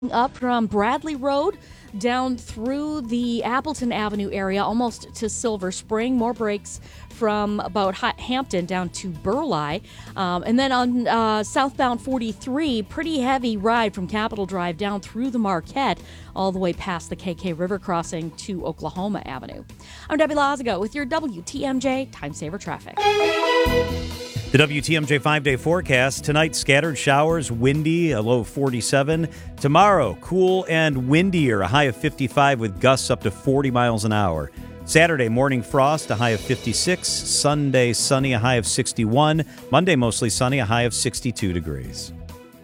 Up from Bradley Road down through the Appleton Avenue area almost to Silver Spring. More breaks from about Hampton down to Burleigh. And then on southbound 43, pretty heavy ride from Capitol Drive down through the Marquette all the way past the KK River crossing to Oklahoma Avenue. I'm Debbie Lazago with your WTMJ Time Saver Traffic. The WTMJ 5-day forecast. Tonight, scattered showers, windy, a low of 47. Tomorrow, cool and windier, a high of 55 with gusts up to 40 miles an hour. Saturday, morning frost, a high of 56. Sunday, sunny, a high of 61. Monday, mostly sunny, a high of 62 degrees.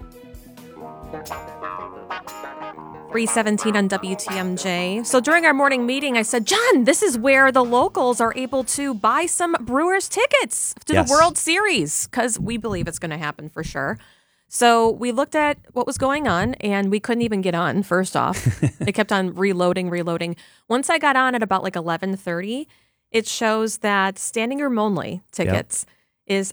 3:17 on WTMJ. So during our morning meeting, I said, John, this is where the locals are able to buy some Brewers tickets to the World Series, because we believe it's going to happen for sure. So we looked at what was going on, and we couldn't even get on, first off. They kept on reloading. Once I got on at about like 11:30, it shows that standing room only tickets is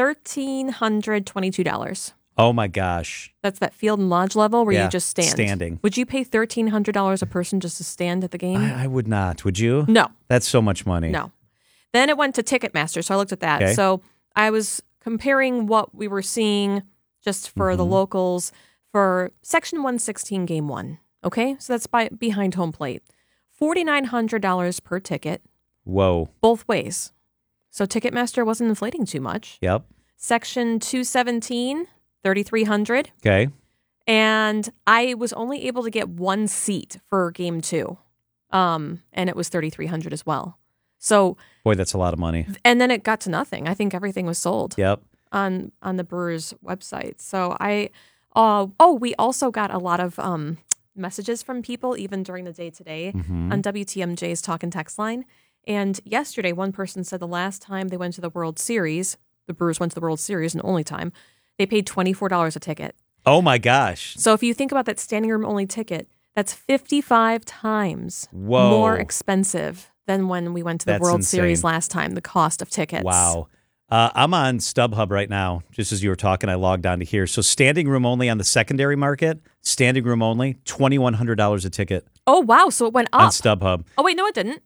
$1,322. Oh, my gosh. That's that field and lodge level where you just stand. Standing. Would you pay $1,300 a person just to stand at the game? I would not. Would you? No. That's so much money. No. Then it went to Ticketmaster, so I looked at that. Okay. So I was comparing what we were seeing just for the locals for Section 116 Game 1. Okay? So that's behind home plate. $4,900 per ticket. Whoa. Both ways. So Ticketmaster wasn't inflating too much. Yep. Section 217, $3,300. Okay. And I was only able to get one seat for Game 2. And it was $3,300 as well. So, boy, that's a lot of money. And then it got to nothing. I think everything was sold. Yep. On the Brewers website. So we also got a lot of messages from people even during the day today on WTMJ's talk and text line. And yesterday, one person said the last time they went to the World Series, the Brewers went to the World Series, and only time, they paid $24 a ticket. Oh, my gosh. So if you think about that standing room only ticket, that's 55 times Whoa. more expensive than when we went to the World insane. Series last time, the cost of tickets. Wow. I'm on StubHub right now. Just as you were talking, I logged on to here. So standing room only on the secondary market, standing room only, $2,100 a ticket. Oh, wow. So it went up. On StubHub. Oh, wait, no, it didn't.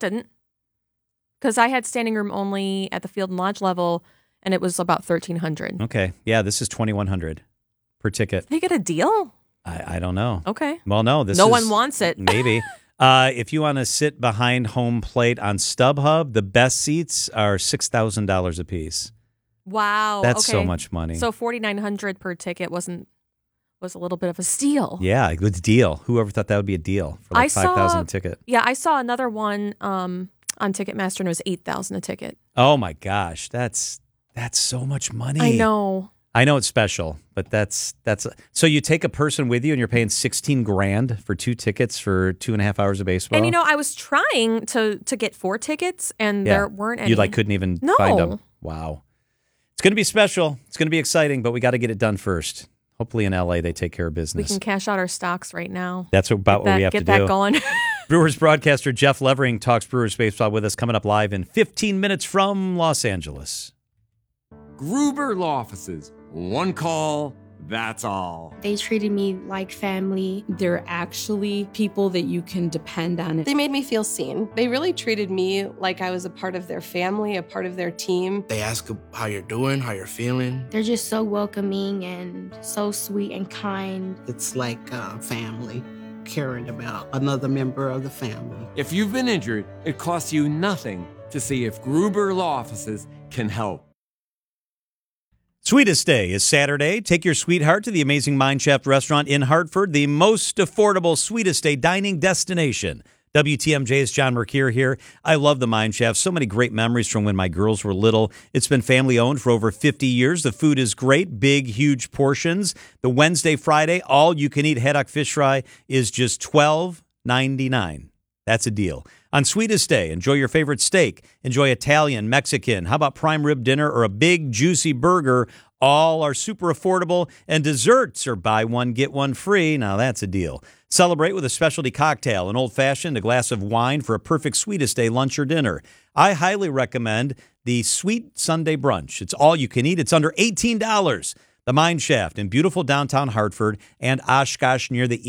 Because I had standing room only at the field and lodge level, and it was about $1,300. Okay. Yeah, this is $2,100 per ticket. Did they get a deal? I don't know. Okay. Well, no. No one wants it. Maybe. If you want to sit behind home plate on StubHub, the best seats are $6,000 a piece. Wow. That's okay. so much money. So $4,900 per ticket was a little bit of a steal. Yeah, good deal. Whoever thought that would be a deal for like $5,000 a ticket? Yeah, I saw another one on Ticketmaster, and it was $8,000 a ticket. Oh my gosh, that's so much money. I know it's special, but that's so you take a person with you and you're paying $16,000 for 2 tickets for 2.5 hours of baseball. And I was trying to get 4 tickets, and there weren't any. You couldn't even find them. Wow. It's going to be special. It's going to be exciting, but we got to get it done first. Hopefully in LA they take care of business. We can cash out our stocks right now. That's about what we have to do. Get that going. Brewers broadcaster Jeff Levering talks Brewers baseball with us, coming up live in 15 minutes from Los Angeles. Gruber Law Offices. One call, that's all. They treated me like family. They're actually people that you can depend on. They made me feel seen. They really treated me like I was a part of their family, a part of their team. They ask how you're doing, how you're feeling. They're just so welcoming and so sweet and kind. It's like family, caring about another member of the family. If you've been injured, it costs you nothing to see if Gruber Law Offices can help. Sweetest Day is Saturday. Take your sweetheart to the amazing Mineshaft restaurant in Hartford, the most affordable Sweetest Day dining destination. WTMJ's John Mercure here. I love the Mineshaft. So many great memories from when my girls were little. It's been family owned for over 50 years. The food is great, big, huge portions. The Wednesday, Friday, all you can eat haddock fish fry is just $12.99. That's a deal. On Sweetest Day, enjoy your favorite steak. Enjoy Italian, Mexican. How about prime rib dinner or a big, juicy burger? All are super affordable. And desserts are buy one, get one free. Now, that's a deal. Celebrate with a specialty cocktail, an old-fashioned, a glass of wine for a perfect Sweetest Day lunch or dinner. I highly recommend the Sweet Sunday Brunch. It's all you can eat. It's under $18. The Mineshaft in beautiful downtown Hartford and Oshkosh near the